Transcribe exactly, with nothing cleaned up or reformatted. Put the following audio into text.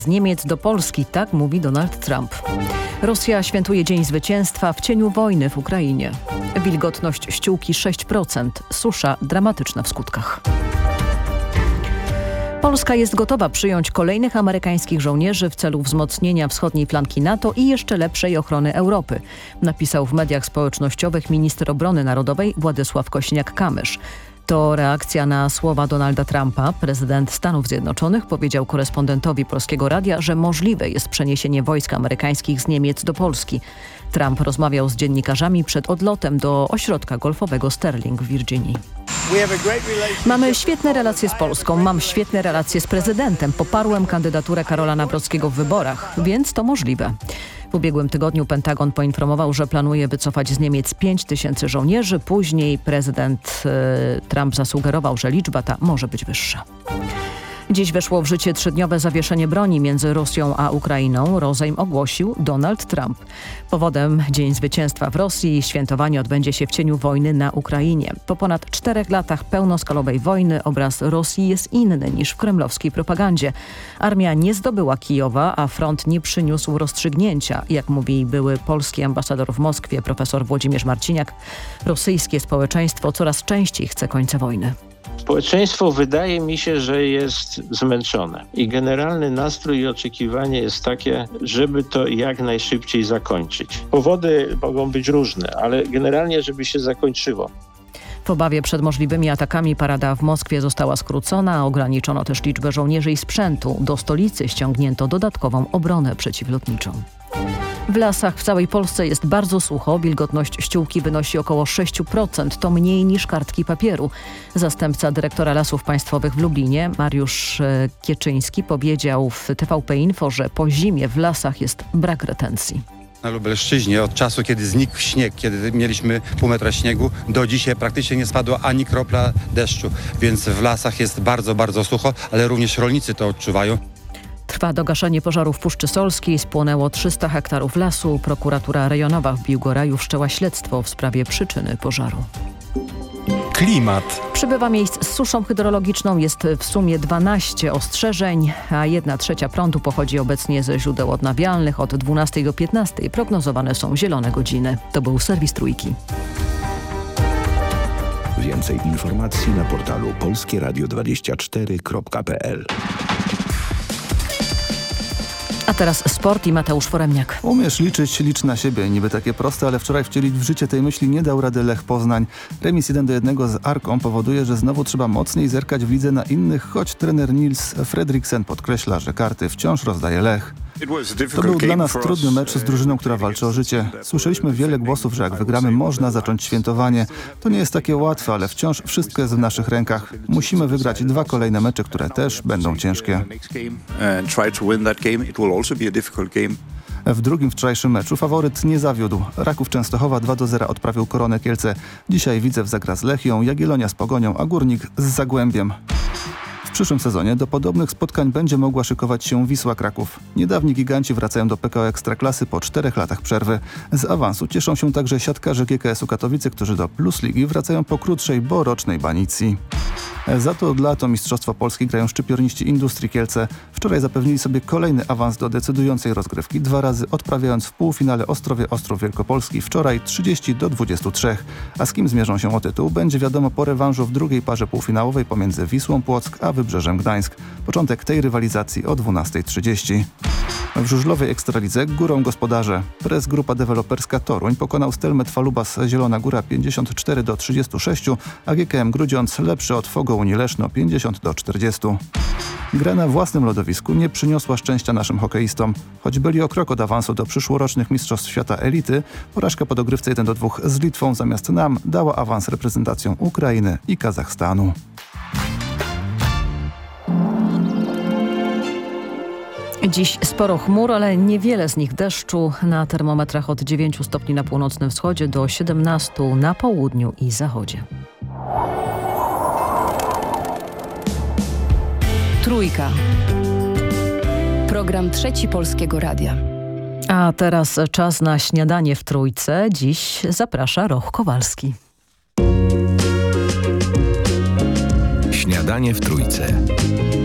Z Niemiec do Polski, tak mówi Donald Trump. Rosja świętuje Dzień Zwycięstwa w cieniu wojny w Ukrainie. Wilgotność ściółki sześć procent, susza dramatyczna w skutkach. Polska jest gotowa przyjąć kolejnych amerykańskich żołnierzy w celu wzmocnienia wschodniej flanki NATO i jeszcze lepszej ochrony Europy, napisał w mediach społecznościowych minister obrony narodowej Władysław Kośniak-Kamysz. To reakcja na słowa Donalda Trumpa. Prezydent Stanów Zjednoczonych powiedział korespondentowi Polskiego Radia, że możliwe jest przeniesienie wojsk amerykańskich z Niemiec do Polski. Trump rozmawiał z dziennikarzami przed odlotem do ośrodka golfowego Sterling w Virginii. Mamy świetne relacje z Polską, mam świetne relacje z prezydentem. Poparłem kandydaturę Karola Nawrockiego w wyborach, więc to możliwe. W ubiegłym tygodniu Pentagon poinformował, że planuje wycofać z Niemiec pięć tysięcy żołnierzy. Później prezydent y, Trump zasugerował, że liczba ta może być wyższa. Dziś weszło w życie trzydniowe zawieszenie broni między Rosją a Ukrainą. Rozejm ogłosił Donald Trump. Powodem Dzień Zwycięstwa w Rosji. Świętowanie odbędzie się w cieniu wojny na Ukrainie. Po ponad czterech latach pełnoskalowej wojny obraz Rosji jest inny niż w kremlowskiej propagandzie. Armia nie zdobyła Kijowa, a front nie przyniósł rozstrzygnięcia. Jak mówi były polski ambasador w Moskwie profesor Włodzimierz Marciniak, rosyjskie społeczeństwo coraz częściej chce końca wojny. Społeczeństwo wydaje mi się, że jest zmęczone i generalny nastrój i oczekiwanie jest takie, żeby to jak najszybciej zakończyć. Powody mogą być różne, ale generalnie żeby się zakończyło. W obawie przed możliwymi atakami parada w Moskwie została skrócona, ograniczono też liczbę żołnierzy i sprzętu. Do stolicy ściągnięto dodatkową obronę przeciwlotniczą. W lasach w całej Polsce jest bardzo sucho. Wilgotność ściółki wynosi około sześć procent. To mniej niż kartki papieru. Zastępca dyrektora Lasów Państwowych w Lublinie, Mariusz Kieczyński, powiedział w T V P Info, że po zimie w lasach jest brak retencji. Na Lubelszczyźnie od czasu, kiedy znikł śnieg, kiedy mieliśmy pół metra śniegu, do dzisiaj praktycznie nie spadła ani kropla deszczu. Więc w lasach jest bardzo, bardzo sucho, ale również rolnicy to odczuwają. Trwa dogaszanie pożaru w Puszczy Solskiej. Spłonęło trzysta hektarów lasu. Prokuratura rejonowa w Biłgoraju wszczęła śledztwo w sprawie przyczyny pożaru. Klimat. Przybywa miejsc z suszą hydrologiczną. Jest w sumie dwanaście ostrzeżeń, a jedna trzecia prądu pochodzi obecnie ze źródeł odnawialnych. Od dwunastej do piętnastej prognozowane są zielone godziny. To był serwis Trójki. Więcej informacji na portalu polskie radio dwadzieścia cztery kropka p l. A teraz sport i Mateusz Foremniak. Umiesz liczyć, licz na siebie. Niby takie proste, ale wczoraj wcielić w życie tej myśli nie dał rady Lech Poznań. Remis jeden do jednego z Arką powoduje, że znowu trzeba mocniej zerkać w lidze na innych, choć trener Nils Fredriksen podkreśla, że karty wciąż rozdaje Lech. To był dla nas trudny mecz z drużyną, która walczy o życie. Słyszeliśmy wiele głosów, że jak wygramy, można zacząć świętowanie. To nie jest takie łatwe, ale wciąż wszystko jest w naszych rękach. Musimy wygrać dwa kolejne mecze, które też będą ciężkie. W drugim wczorajszym meczu faworyt nie zawiódł. Raków Częstochowa dwa do zera odprawił Koronę Kielce. Dzisiaj Widzew zagra z Lechią, Jagiellonia z Pogonią, a Górnik z Zagłębiem. W przyszłym sezonie do podobnych spotkań będzie mogła szykować się Wisła Kraków. Niedawni giganci wracają do P K O Ekstraklasy po czterech latach przerwy. Z awansu cieszą się także siatkarze G K S u Katowice, którzy do Plus Ligi wracają po krótszej, bo rocznej banicji. Za to od lat o Mistrzostwo Polski grają szczypiorniści Industrii Kielce. Wczoraj zapewnili sobie kolejny awans do decydującej rozgrywki, dwa razy odprawiając w półfinale Ostrowie Ostrów Wielkopolski wczoraj trzydzieści do dwudziestu trzech. A z kim zmierzą się o tytuł, będzie wiadomo po rewanżu w drugiej parze półfinałowej pomiędzy Wisłą Płock a Wybrzeżem Gdańsk. Początek tej rywalizacji o dwunasta trzydzieści. W żużlowej Ekstralidze górą gospodarze. Press Grupa Deweloperska Toruń pokonał Stelmet Falubas Zielona Góra pięćdziesiąt cztery do trzydziestu sześciu, a G K M Grudziądz lepszy od Fogo Unii Leszno pięćdziesiąt do czterdziestu. Gra na własnym lodowisku nie przyniosła szczęścia naszym hokeistom. Choć byli o krok od awansu do przyszłorocznych Mistrzostw Świata Elity, porażka po dogrywce jeden do dwóch z Litwą zamiast nam dała awans reprezentacjom Ukrainy i Kazachstanu. Dziś sporo chmur, ale niewiele z nich deszczu. Na termometrach od dziewięciu stopni na północnym wschodzie do siedemnastu na południu i zachodzie. Trójka. Program Trzeci Polskiego Radia. A teraz czas na śniadanie w Trójce. Dziś zaprasza Roch Kowalski. Śniadanie w Trójce.